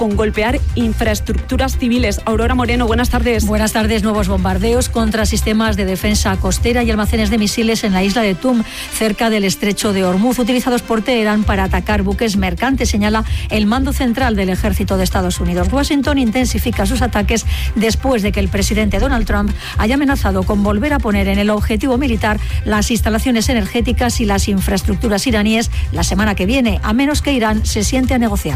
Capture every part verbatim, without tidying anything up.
con golpear infraestructuras civiles. Aurora Moreno, buenas tardes. Buenas tardes. Nuevos bombardeos contra sistemas de defensa costera y almacenes de misiles en la isla de Tum, cerca del estrecho de Hormuz, utilizados por Teherán para atacar buques mercantes, señala el mando central del ejército de Estados Unidos. Washington intensifica sus ataques después de que el presidente Donald Trump haya amenazado con volver a poner en el objetivo militar las instalaciones energéticas y las infraestructuras iraníes la semana que viene, a menos que Irán se siente a negociar.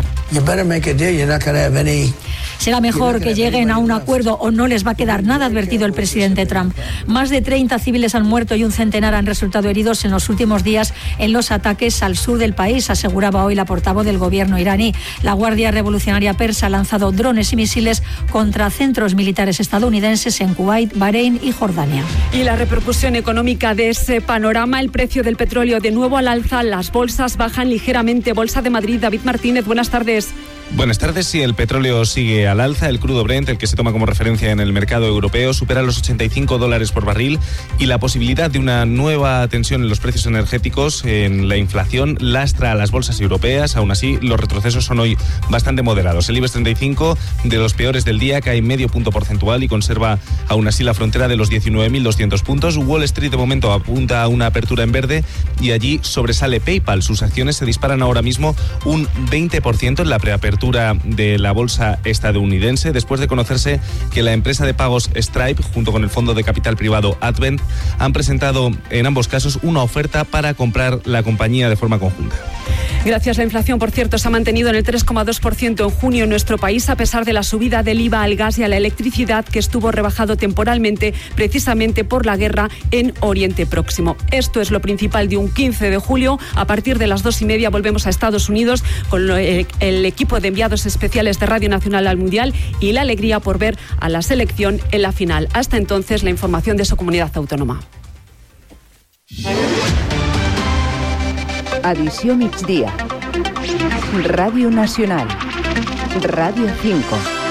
Será mejor que lleguen a un acuerdo o no les va a quedar nada, ha advertido el presidente Trump. Más de treinta civiles han muerto y un centenar han resultado heridos en los últimos días en los ataques al sur del país, aseguraba hoy la portavoz del gobierno iraní. La Guardia Revolucionaria Persa ha lanzado drones y misiles contra centros militares estadounidenses en Kuwait, Bahrein y Jordania. Y la repercusión económica de ese panorama: el precio del petróleo de nuevo al alza, las bolsas bajan ligeramente. Bolsa de Madrid, David Martínez, buenas tardes. Buenas tardes. Sí, el petróleo sigue al alza. El crudo Brent, el que se toma como referencia en el mercado europeo, supera los ochenta y cinco dólares por barril, y la posibilidad de una nueva tensión en los precios energéticos, en la inflación, lastra a las bolsas europeas. Aún así, los retrocesos son hoy bastante moderados. El IBEX treinta y cinco, de los peores del día, cae medio punto porcentual y conserva aún así la frontera de los diecinueve mil doscientos puntos. Wall Street de momento apunta a una apertura en verde y allí sobresale PayPal. Sus acciones se disparan ahora mismo un veinte por ciento en la preapertura de la bolsa estadounidense, después de conocerse que la empresa de pagos Stripe, junto con el fondo de capital privado Advent, han presentado en ambos casos una oferta para comprar la compañía de forma conjunta. Gracias. La inflación, por cierto, se ha mantenido en el tres coma dos por ciento en junio en nuestro país, a pesar de la subida del I V A al gas y a la electricidad, que estuvo rebajado temporalmente precisamente por la guerra en Oriente Próximo. Esto es lo principal de un quince de julio. A partir de las dos y media volvemos a Estados Unidos con el, el equipo de enviados especiales de Radio Nacional al Mundial y la alegría por ver a la selección en la final. Hasta entonces, la información de su comunidad autónoma. Edició migdia. Ràdio Nacional. Ràdio cinco.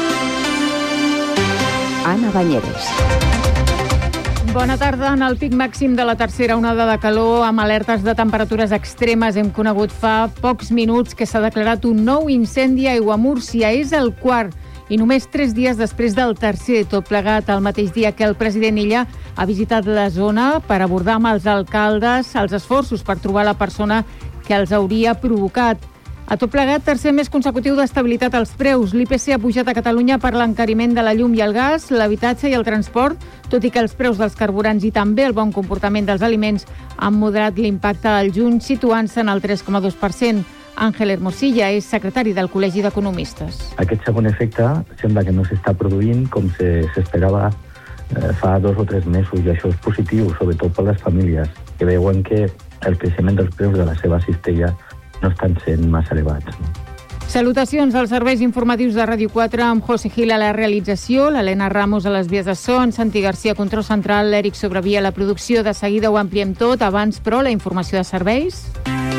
Anna Banyeres. Bona tarda. En el pic màxim de la tercera onada de calor, amb alertes de temperatures extremes, hem conegut fa pocs minuts que s'ha declarat un nou incendi a Aiguamúrcia. És el quart i només tres dies després del tercer, tot plegat el mateix dia que el president Illa ha visitat la zona per abordar amb els alcaldes els esforços per trobar la persona que els hauria provocat. A tot plegat, tercer mes consecutiu d'estabilitat als preus. L'I P C ha pujat a Catalunya per l'encariment de la llum i el gas, l'habitatge i el transport, tot i que els preus dels carburants i també el bon comportament dels aliments han moderat l'impacte al juny, situant-se en el tres coma dos per cent. Àngel Hermosilla és secretari del Col·legi d'Economistes. Aquest segon efecte sembla que no s'està produint com s'esperava eh, fa dos o tres mesos, i això és positiu, sobretot per les famílies, que veuen que el creixement dels preus de la seva cistella no estan sent massa elevats. No? Salutacions als serveis informatius de Ràdio quatre, amb José Gil a la realització, l'Helena Ramos a les vies de so, en Santi Garcia, control central, l'Eric Sobrevia a la producció. De seguida ho ampliem tot, abans, però, la informació de serveis.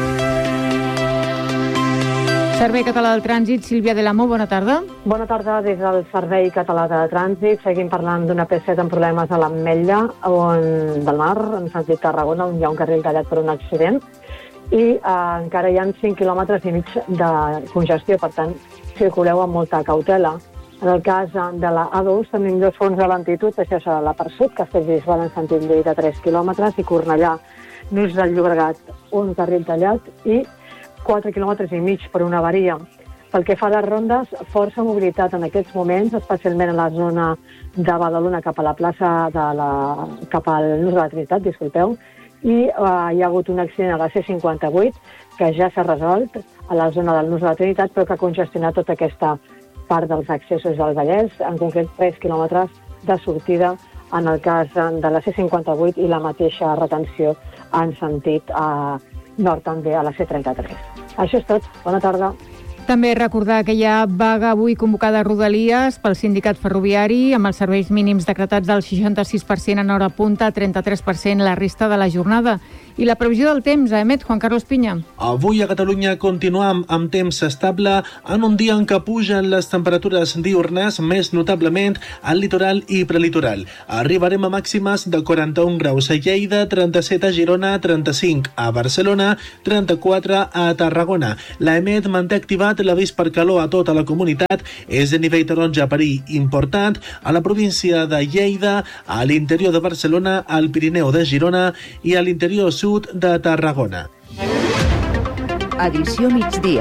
Servei Català del Trànsit, Sílvia de l'Amo, bona tarda. Bona tarda. Des del Servei Català de Trànsit seguim parlant d'una P set amb problemes a l'Ametlla, on del mar, en sentit Tarragona, on hi ha un carril tallat per un accident, i eh, encara hi ha cinc quilòmetres i mig de congestió, per tant, circuleu amb molta cautela. En el cas de la A dos tenim dos fronts de lentitud, això és la part sud, Castellbisbal en sentit Lleida, tres quilòmetres, i Cornellà, Nus del Llobregat, un carril tallat, i quatre quilòmetres i mig per una avaria. Pel que fa a les rondes, força mobilitat en aquests moments, especialment a la zona de Badalona cap a la plaça de la... cap al Nus de la Trinitat, disculpeu, i eh, hi ha hagut un accident a la C cinquanta-vuit que ja s'ha resolt a la zona del Nus de la Trinitat, però que ha congestionat tota aquesta part dels accessos del Vallès, en concret tres quilòmetres de sortida en el cas de la C cinquanta-vuit i la mateixa retenció en sentit eh, nord també a la C trenta-tres. Això és tot. Bona tarda. També recordar que hi ha vaga avui convocada a Rodalies pel sindicat ferroviari, amb els serveis mínims decretats del seixanta-sis per cent en hora punta, trenta-tres per cent la resta de la jornada. I la previsió del temps, a Emet, Juan Carlos Piña. Avui a Catalunya continuem amb temps estable en un dia en què pugen les temperatures diurnes, més notablement al litoral i prelitoral. Arribarem a màximes de quaranta-un graus a Lleida, trenta-set a Girona, trenta-cinc a Barcelona, trenta-quatre a Tarragona. La Emet manté activat l'avís per calor a tota la comunitat. És de nivell taronja perill important a la província de Lleida, a l'interior de Barcelona, al Pirineu de Girona i a l'interior sud de Tarragona. Edició migdia.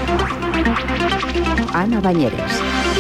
Anna Banyeres.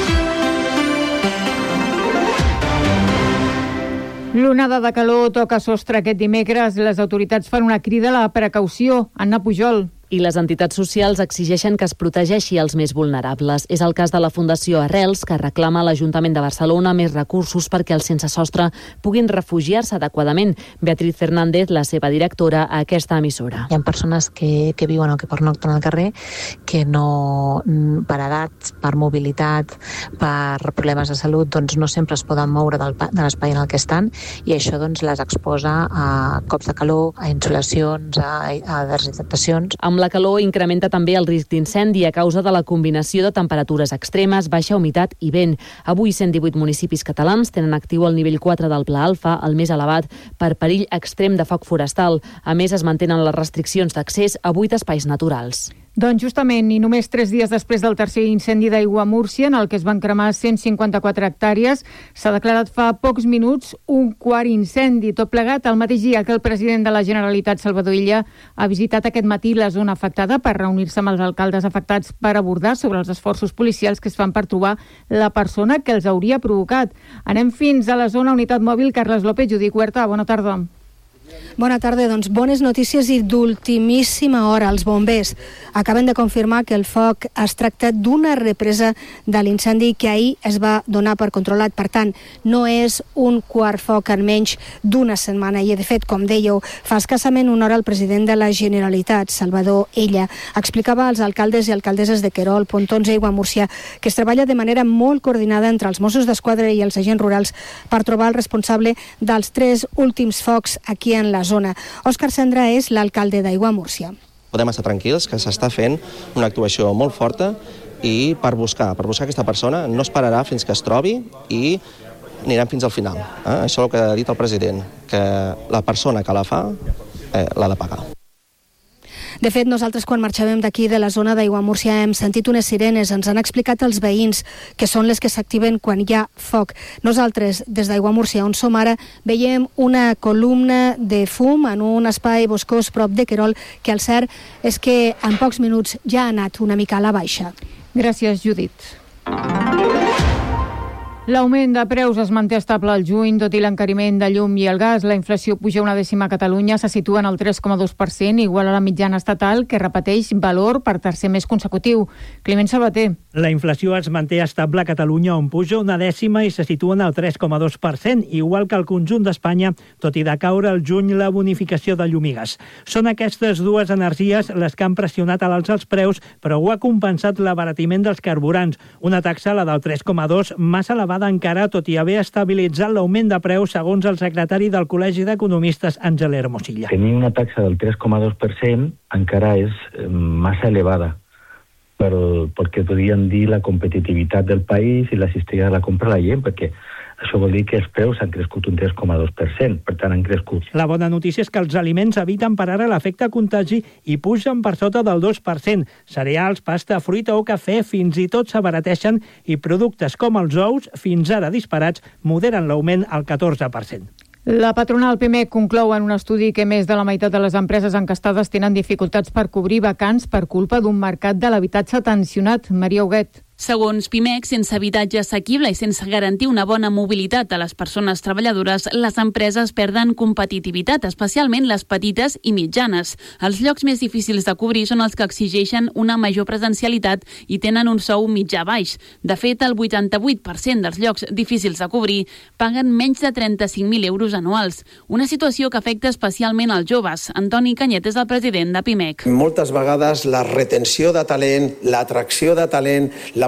L'onada de calor toca sostre aquest dimecres. Les autoritats fan una crida a la precaució. Anna Pujol. I les entitats socials exigeixen que es protegeixi els més vulnerables. És el cas de la Fundació Arrels, que reclama a l'Ajuntament de Barcelona més recursos perquè els sense sostre puguin refugiar-se adequadament. Beatriz Fernández, la seva directora, a aquesta emissora. Hi ha persones que, que viuen o que pernocten al carrer que no, per edats, per mobilitat, per problemes de salut, doncs no sempre es poden moure del, de l'espai en el que estan, i això doncs les exposa a cops de calor, a insolacions, a, a deshidratacions. Amb la calor incrementa també el risc d'incendi a causa de la combinació de temperatures extremes, baixa humitat i vent. Avui cent divuit municipis catalans tenen actiu el nivell quatre del Pla Alfa, el més elevat per perill extrem de foc forestal. A més, es mantenen les restriccions d'accés a vuit espais naturals. Doncs justament, i només tres dies després del tercer incendi d'aigua a Múrcia, en el que es van cremar cent cinquanta-quatre hectàrees, s'ha declarat fa pocs minuts un quart incendi. Tot plegat el mateix dia que el president de la Generalitat, Salvador Illa, ha visitat aquest matí la zona afectada per reunir-se amb els alcaldes afectats per abordar sobre els esforços policials que es fan per trobar la persona que els hauria provocat. Anem fins a la zona unitat mòbil. Carles López, Judit Huerta, bona tarda. Bona tarda, doncs bones notícies i d'ultimíssima hora. Els bombers acaben de confirmar que el foc es tracta d'una represa de l'incendi que ahir es va donar per controlat. Per tant, no és un quart foc en menys d'una setmana. I de fet, com dèieu, fa escassament una hora el president de la Generalitat, Salvador Illa, explicava als alcaldes i alcaldesses de Querol, Pontons i Aiguamúrcia que es treballa de manera molt coordinada entre els Mossos d'Esquadra i els agents rurals per trobar el responsable dels tres últims focs aquí en la zona. Òscar Cendra és l'alcalde d'Aiguamúrcia. Podem estar tranquils que s'està fent una actuació molt forta i per buscar, per buscar aquesta persona no esperarà fins que es trobi i anirem fins al final. Eh? Això és el que ha dit el president, que la persona que la fa eh, l'ha de pagar. De fet, nosaltres quan marxàvem d'aquí de la zona d'Aiguamúrcia hem sentit unes sirenes, ens han explicat els veïns que són les que s'activen quan hi ha foc. Nosaltres, des d'Aiguamúrcia, on som ara, veiem una columna de fum en un espai boscós prop de Querol, que el cert és que en pocs minuts ja ha anat una mica a la baixa. Gràcies, Judit. L'augment de preus es manté estable al juny, tot i l'encariment de llum i el gas. La inflació puja una dècima a Catalunya, se situa en el tres coma dos per cent, igual a la mitjana estatal, que repeteix valor per tercer mes consecutiu. Climent Sabater. La inflació es manté estable a Catalunya, on puja una dècima i se situa en el tres coma dos per cent, igual que al conjunt d'Espanya, tot i de caure al juny la bonificació de llum i gas. Són aquestes dues energies les que han pressionat a l'alça els preus, però ho ha compensat l'abaratiment dels carburants, una taxa, la del tres coma dos, massa elevada encara, tot i haver estabilitzat l'augment de preus, segons el secretari del Col·legi d'Economistes, Àngel Hermosilla. Tenir una taxa del tres coma dos per cent encara és massa elevada, però, perquè podríem dir la competitivitat del país i la cistella de la compra a la gent, perquè això vol dir que els preus han crescut un tres coma dos per cent, per tant han crescut. La bona notícia és que els aliments eviten per ara l'efecte contagi i pugen per sota del dos per cent. Cereals, pasta, fruita o cafè fins i tot s'abarateixen i productes com els ous, fins ara disparats, moderen l'augment al catorze per cent. La patronal Pimec conclou en un estudi que més de la meitat de les empreses encastades tenen dificultats per cobrir vacants per culpa d'un mercat de l'habitatge tensionat. Maria Huguet. Segons Pimec, sense habitatge assequible i sense garantir una bona mobilitat a les persones treballadores, les empreses perden competitivitat, especialment les petites i mitjanes. Els llocs més difícils de cobrir són els que exigeixen una major presencialitat i tenen un sou mitjà baix. De fet, el vuitanta-vuit per cent dels llocs difícils de cobrir paguen menys de trenta-cinc mil euros anuals, una situació que afecta especialment als joves. Antoni Canyet és el president de Pimec. Moltes vegades la retenció de talent, l'atracció de talent, la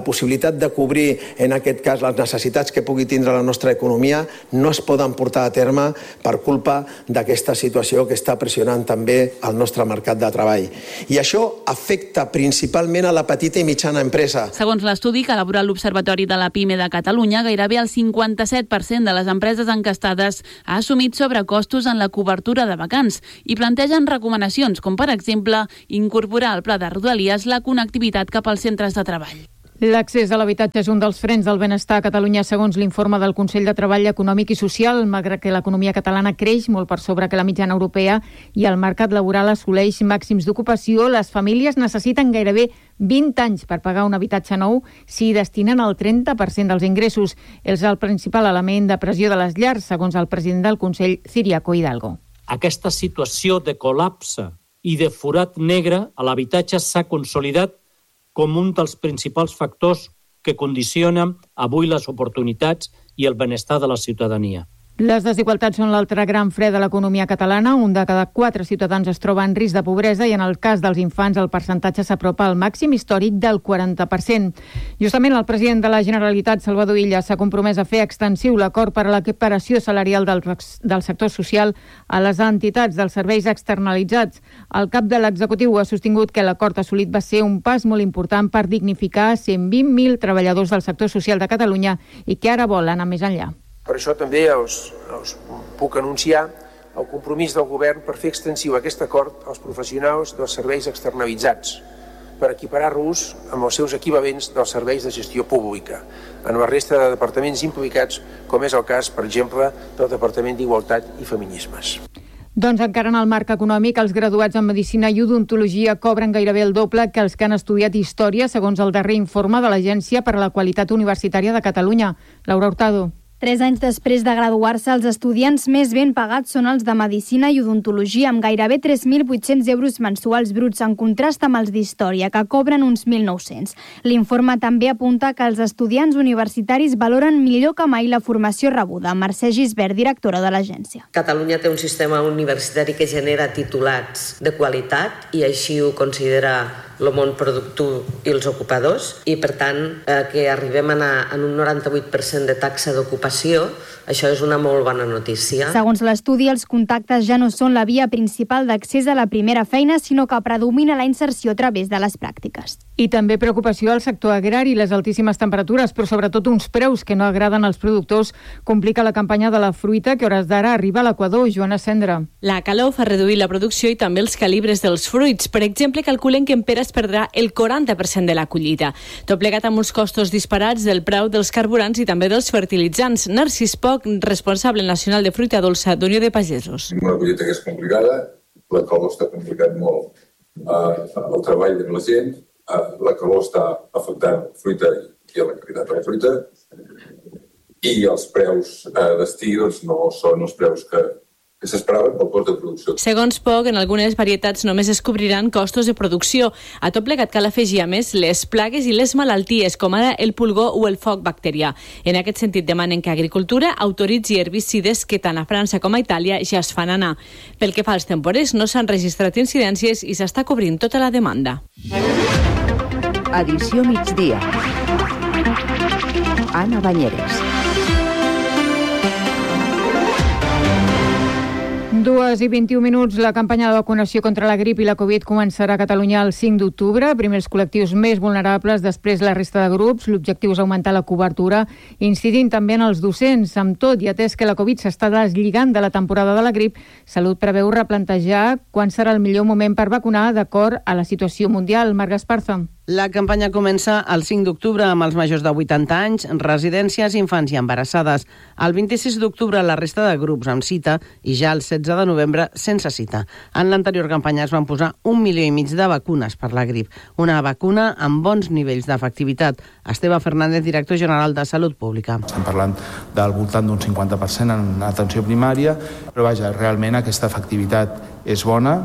la possibilitat de cobrir, en aquest cas, les necessitats que pugui tindre la nostra economia no es poden portar a terme per culpa d'aquesta situació que està pressionant també el nostre mercat de treball. I això afecta principalment a la petita i mitjana empresa. Segons l'estudi que ha elaborat l'Observatori de la PIME de Catalunya, gairebé el cinquanta-set per cent de les empreses encastades ha assumit sobrecostos en la cobertura de vacants i plantegen recomanacions, com per exemple incorporar al pla de Rodalies la connectivitat cap als centres de treball. L'accés a l'habitatge és un dels frens del benestar a Catalunya, segons l'informe del Consell de Treball Econòmic i Social, malgrat que l'economia catalana creix molt per sobre que la mitjana europea i el mercat laboral assoleix màxims d'ocupació. Les famílies necessiten gairebé vint anys per pagar un habitatge nou si hi destinen el trenta per cent dels ingressos. És el principal element de pressió de les llars, segons el president del Consell, Ciriaco Hidalgo. Aquesta situació de col·lapse i de forat negre a l'habitatge s'ha consolidat com un dels principals factors que condicionen avui les oportunitats i el benestar de la ciutadania. Les desigualtats són l'altre gran fre de l'economia catalana. Un de cada quatre ciutadans es troba en risc de pobresa i en el cas dels infants el percentatge s'apropa al màxim històric del quaranta per cent. Justament el president de la Generalitat, Salvador Illa, s'ha compromès a fer extensiu l'acord per a l'equiparació salarial del, del sector social a les entitats dels serveis externalitzats. El cap de l'executiu ha sostingut que l'acord assolit va ser un pas molt important per dignificar cent vint mil treballadors del sector social de Catalunya i que ara vol anar més enllà. Per això també us, us puc anunciar el compromís del govern per fer extensiu aquest acord als professionals dels serveis externalitzats, per equiparar-los amb els seus equivalents dels serveis de gestió pública, en la resta de departaments implicats, com és el cas, per exemple, del Departament d'Igualtat i Feminismes. Doncs encara en el marc econòmic, els graduats en Medicina i Odontologia cobren gairebé el doble que els que han estudiat Història, segons el darrer informe de l'Agència per a la Qualitat Universitària de Catalunya. Laura Hurtado. Tres anys després de graduar-se, els estudiants més ben pagats són els de Medicina i Odontologia, amb gairebé tres mil vuit-cents euros mensuals bruts, en contrast amb els d'Història, que cobren uns mil nou-cents. L'informe també apunta que els estudiants universitaris valoren millor que mai la formació rebuda. Mercè Gisbert, directora de l'agència. Catalunya té un sistema universitari que genera titulats de qualitat i així ho considera el món productiu i els ocupadors, i per tant eh, que arribem a, anar en un noranta-vuit per cent de taxa d'ocupació, això és una molt bona notícia. Segons l'estudi, els contactes ja no són la via principal d'accés a la primera feina, sinó que predomina la inserció a través de les pràctiques. I també preocupació al sector agrari, les altíssimes temperatures, però sobretot uns preus que no agraden als productors, complica la campanya de la fruita, que a hores d'ara arriba a l'Equador. Joana Cendra. La calor fa reduir la producció i també els calibres dels fruits. Per exemple, calculen que en peres perdrà el quaranta per cent de la collita. Tot plegat amb uns costos disparats del preu dels carburants i també dels fertilitzants. Narcís Poch, responsable nacional de fruita dolça d'Unió de Pagesos. Una collita que és complicada, la calor està complicat molt eh, el treball de la gent, eh, la calor està afectant la fruita i la qualitat de la fruita, i els preus eh, d'estiu doncs, no són els preus que que s'esperaven pel cost de producció. Segons Poch, en algunes varietats només es cobriran costos de producció. A tot plegat cal afegir a més les plagues i les malalties, com ara el pulgó o el foc bacterià. En aquest sentit demanen que Agricultura autoritzi herbicides que tant a França com a Itàlia ja es fan anar. Pel que fa als temporers, no s'han registrat incidències i s'està cobrint tota la demanda. Edició migdia. Anna Banyeres. Dues i vint-i-un minuts. La campanya de vacunació contra la grip i la Covid començarà a Catalunya el cinc d'octubre. Primer els col·lectius més vulnerables, després la resta de grups. L'objectiu és augmentar la cobertura, incidint també en els docents. Amb tot, i atès que la Covid s'està deslligant de la temporada de la grip, Salut preveu replantejar quan serà el millor moment per vacunar d'acord a la situació mundial. Marc Esparza. La campanya comença el cinc d'octubre amb els majors de vuitanta anys, residències, infants i embarassades. El vint-i-sis d'octubre la resta de grups amb cita i ja el setze de novembre sense cita. En l'anterior campanya es van posar un milió i mig de vacunes per la grip. Una vacuna amb bons nivells d'efectivitat. Esteve Fernández, director general de Salut Pública. Estem parlant del voltant d'un cinquanta per cent en atenció primària, però vaja, realment aquesta efectivitat és bona.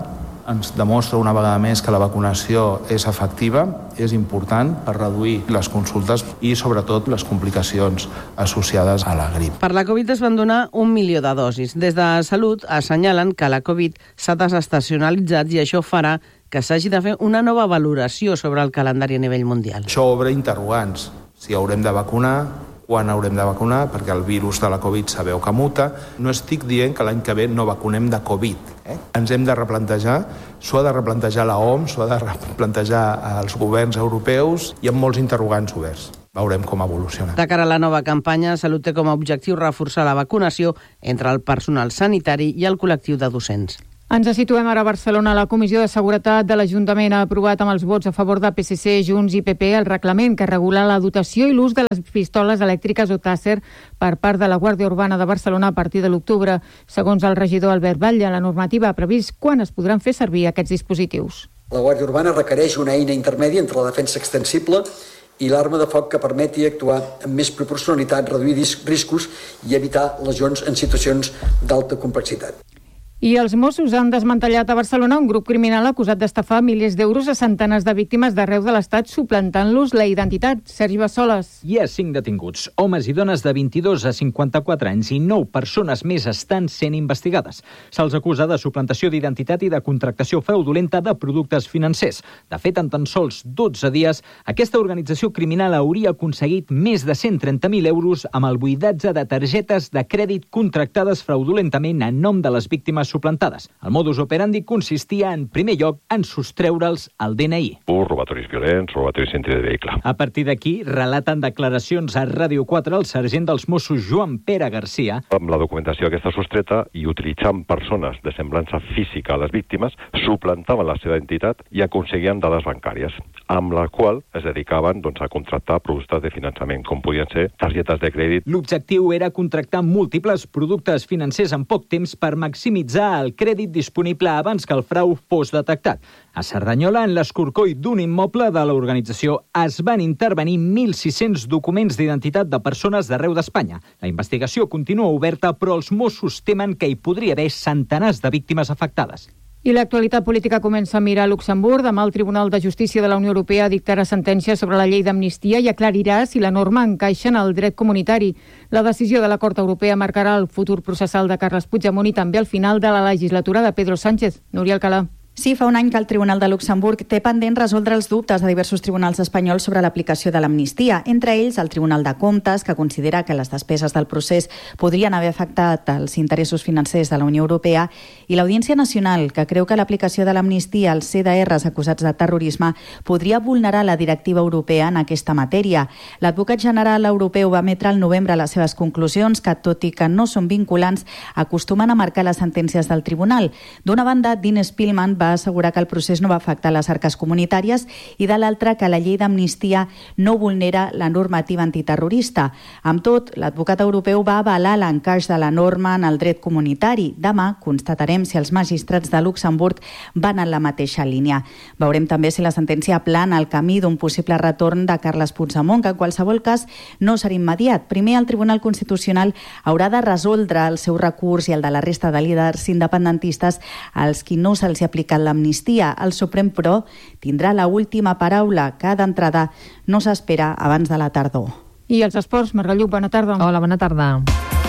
ens demostra una vegada més que la vacunació és efectiva, és important per reduir les consultes i sobretot les complicacions associades a la grip. Per la Covid es van donar un milió de dosis. Des de Salut assenyalen que la Covid s'ha desestacionalitzat i això farà que s'hagi de fer una nova valoració sobre el calendari a nivell mundial. Això obre interrogants. Si haurem de vacunar, quan haurem de vacunar, perquè el virus de la Covid sabeu que muta. No estic dient que l'any que ve no vacunem de Covid. Eh? Ens hem de replantejar, s'ho ha de replantejar la O M S, s'ho ha de replantejar els governs europeus, hi ha molts interrogants oberts. Veurem com evoluciona. De cara a la nova campanya, Salut té com a objectiu reforçar la vacunació entre el personal sanitari i el col·lectiu de docents. Ens situem ara a Barcelona. La Comissió de Seguretat de l'Ajuntament ha aprovat amb els vots a favor de P S C, Junts i P P el reglament que regula la dotació i l'ús de les pistoles elèctriques o tàser per part de la Guàrdia Urbana de Barcelona a partir de l'octubre. Segons el regidor Albert Batlle, la normativa ha previst quan es podran fer servir aquests dispositius. La Guàrdia Urbana requereix una eina intermèdia entre la defensa extensible i l'arma de foc que permeti actuar amb més proporcionalitat, reduir riscos i evitar lesions en situacions d'alta complexitat. I els Mossos han desmantellat a Barcelona un grup criminal acusat d'estafar milers d'euros a centenars de víctimes d'arreu de l'Estat, suplantant-los la identitat. Sergi Bassoles. Hi ha cinc detinguts, homes i dones de vint-i-dos a cinquanta-quatre anys i nou persones més estan sent investigades. Se'ls acusa de suplantació d'identitat i de contractació fraudulenta de productes financers. De fet, en tan sols dotze dies, aquesta organització criminal hauria aconseguit més de cent trenta mil euros amb el buidatge de targetes de crèdit contractades fraudulentament en nom de les víctimes suplantades. El modus operandi consistia, en primer lloc, en sostreure'ls el D N I. Robatoris violents, robatoris en sentit de vehicle. A partir d'aquí, relaten declaracions a Ràdio quatre el sergent dels Mossos Joan Pere Garcia. Amb la documentació aquesta sostreta i utilitzant persones de semblança física a les víctimes, suplantaven la seva identitat i aconseguien dades bancàries, amb la qual es dedicaven doncs, a contractar productes de finançament, com podien ser targetes de crèdit. L'objectiu era contractar múltiples productes financers en poc temps per maximitzar el crèdit disponible abans que el frau fos detectat. A Cerdanyola, en l'escorcoll d'un immoble de l'organització, es van intervenir mil sis-cents documents d'identitat de persones d'arreu d'Espanya. La investigació continua oberta, però els Mossos temen que hi podria haver centenars de víctimes afectades. I l'actualitat política comença a mirar a Luxemburg. Demà el Tribunal de Justícia de la Unió Europea dictarà sentència sobre la llei d'amnistia i aclarirà si la norma encaixa en el dret comunitari. La decisió de la Cort Europea marcarà el futur processal de Carles Puigdemont i també el final de la legislatura de Pedro Sánchez. Núria Alcalà. Sí, fa un any que el Tribunal de Luxemburg té pendent resoldre els dubtes de diversos tribunals espanyols sobre l'aplicació de l'amnistia, entre ells el Tribunal de Comptes, que considera que les despeses del procés podrien haver afectat els interessos financers de la Unió Europea, i l'Audiència Nacional, que creu que l'aplicació de l'amnistia als C D Rs acusats de terrorisme podria vulnerar la directiva europea en aquesta matèria. L'advocat general europeu va emetre al novembre les seves conclusions, que, tot i que no són vinculants, acostumen a marcar les sentències del tribunal. D'una banda, Dean Spillman va assegurar que el procés no va afectar les arques comunitàries i de l'altra que la llei d'amnistia no vulnera la normativa antiterrorista. Amb tot, l'advocat europeu va avalar l'encaix de la norma en el dret comunitari. Demà constatarem si els magistrats de Luxemburg van en la mateixa línia. Veurem també si la sentència aplana el camí d'un possible retorn de Carles Puigdemont, que en qualsevol cas no serà immediat. Primer, el Tribunal Constitucional haurà de resoldre el seu recurs i el de la resta de líders independentistes als qui no se'ls ha aplicat l'amnistia. El Suprem, però, tindrà la última paraula, que d'entrada no s'espera abans de la tardor. I els esports, Margalluc, bona tarda. Hola, bona tarda.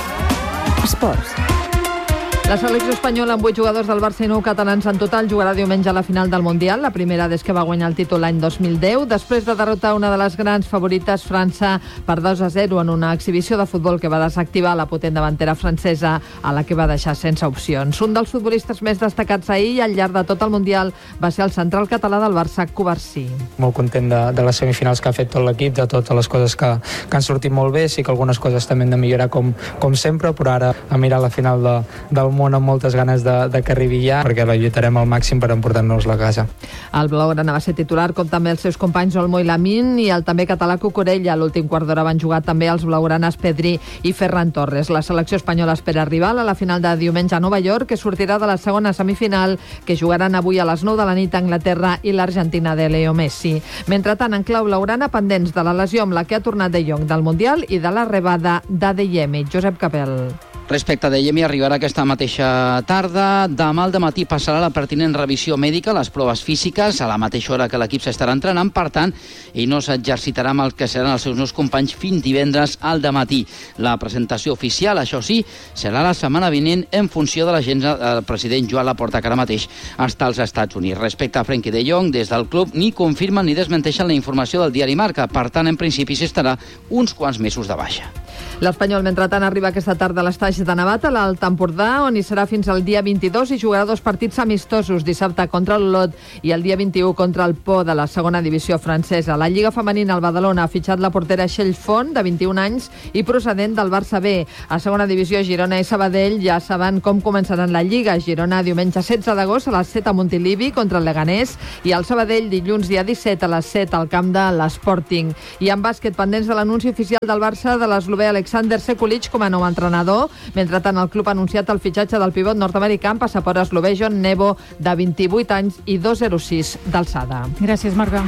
Esports. La selecció espanyola amb vuit jugadors del Barça i nou catalans en total jugarà diumenge a la final del Mundial, la primera des que va guanyar el títol l'any dos mil deu, després de derrotar una de les grans favorites, França, per dos a zero en una exhibició de futbol que va desactivar la potent davantera francesa, a la que va deixar sense opcions. Un dels futbolistes més destacats ahir i al llarg de tot el Mundial va ser el central català del Barça, Covarsí. Molt content de, de les semifinals que ha fet tot l'equip, de totes les coses que, que han sortit molt bé. Sí que algunes coses també hem de millorar com, com sempre, però ara a mirar la final de, del món amb moltes ganes de, de que arribi ja, perquè la lluitarem al màxim per emportar-nos la casa. El blaugrana va ser titular, com també els seus companys Olmo i Lamin, i el també català Cucurella. A l'últim quart d'hora van jugar també els blaugranes Pedri i Ferran Torres. La selecció espanyola espera rival a la final de diumenge a Nova York, que sortirà de la segona semifinal, que jugaran avui a les nou de la nit a Anglaterra i l'Argentina de Leo Messi. Mentrestant, en clau blaugrana, pendents de la lesió amb la que ha tornat De Jong del Mundial i de l'arribada d'Adeyemi. Josep Capel. Respecte, dèiem, i arribarà aquesta mateixa tarda. Demà al dematí passarà la pertinent revisió mèdica, les proves físiques, a la mateixa hora que l'equip s'estarà entrenant. Per tant, ell no s'exercitarà amb el que seran els seus nous companys fins divendres al dematí. La presentació oficial, això sí, serà la setmana vinent en funció de l'agenda del president Joan Laporta, que ara mateix està als Estats Units. Respecte a Frenkie de Jong, des del club ni confirmen ni desmenteixen la informació del diari Marca. Per tant, en principi s'estarà uns quants mesos de baixa. L'Espanyol, mentrestant, arriba aquesta tarda a l'estaix de Navata, a l'Alt Empordà, on hi serà fins al dia vint-i-dos i jugarà dos partits amistosos, dissabte contra l'Olot i el dia vint-i-u contra el Po de la segona divisió francesa. La Lliga Femenina, el Badalona ha fitxat la portera Txell Font, de vint-i-un anys i procedent del Barça B. A segona divisió, Girona i Sabadell ja saben com començaran la Lliga. Girona diumenge setze d'agost a les set a Montilivi contra el Leganés i el Sabadell dilluns dia disset a les set al camp de l'Sporting. I en bàsquet, pendents de l'anunci oficial del Barça de l'eslovè Alexander Sekulic com a nou entrenador. Mentrestant, el club ha anunciat el fitxatge del pivot nord-americà amb passaport eslovè John Nebo, de vint-i-vuit anys i dos coma zero sis d'alçada. Gràcies, Marga.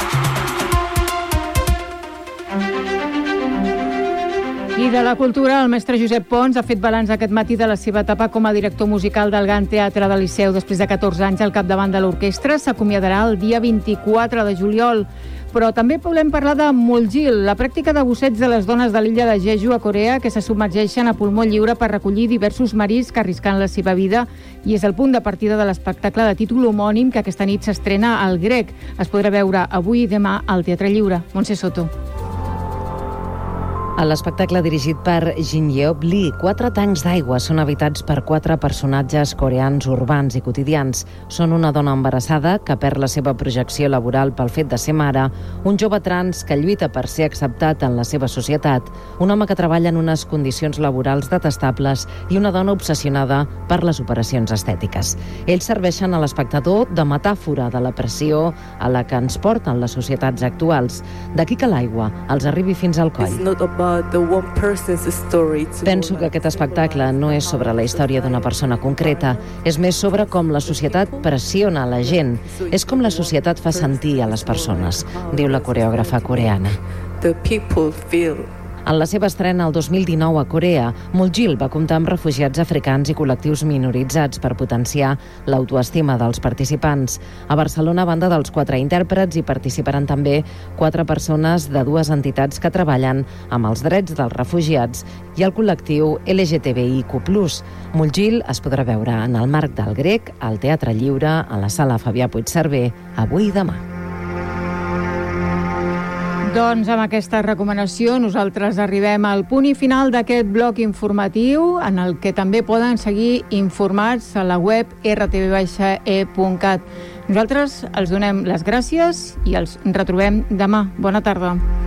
I de la cultura, el mestre Josep Pons ha fet balanç aquest matí de la seva etapa com a director musical del Gran Teatre del Liceu. Després de catorze anys al capdavant de l'orquestra, s'acomiadarà el dia vint-i-quatre de juliol. Però també volem parlar de Mulgil, la pràctica de busseig de les dones de l'illa de Jeju a Corea, que se submergeixen a pulmó lliure per recollir diversos marins que arriscant la seva vida, i és el punt de partida de l'espectacle de títol homònim que aquesta nit s'estrena al Grec. Es podrà veure avui i demà al Teatre Lliure. Montse Soto. A l'espectacle dirigit per Jin Yeop Lee, quatre tancs d'aigua són habitats per quatre personatges coreans urbans i quotidians. Són una dona embarassada que perd la seva projecció laboral pel fet de ser mare, un jove trans que lluita per ser acceptat en la seva societat, un home que treballa en unes condicions laborals detestables i una dona obsessionada per les operacions estètiques. Ells serveixen a l'espectador de metàfora de la pressió a la que ens porten les societats actuals. D'aquí que l'aigua els arribi fins al coll. Penso que aquest espectacle no és sobre la història d'una persona concreta, és més sobre com la societat pressiona la gent, és com la societat fa sentir a les persones, diu la coreògrafa coreana. En la seva estrena el dos mil dinou a Corea, Mulgil va comptar amb refugiats africans i col·lectius minoritzats per potenciar l'autoestima dels participants. A Barcelona, a banda dels quatre intèrprets, hi participaran també quatre persones de dues entitats que treballen amb els drets dels refugiats i el col·lectiu L G T B I Q plus. Mulgil es podrà veure en el marc del Grec, al Teatre Lliure, a la sala Fabià Puigcerver, avui i demà. Doncs amb aquesta recomanació nosaltres arribem al punt i final d'aquest bloc informatiu, en el que també poden seguir informats a la web r t v e punt cat. Nosaltres els donem les gràcies i els retrobem demà. Bona tarda.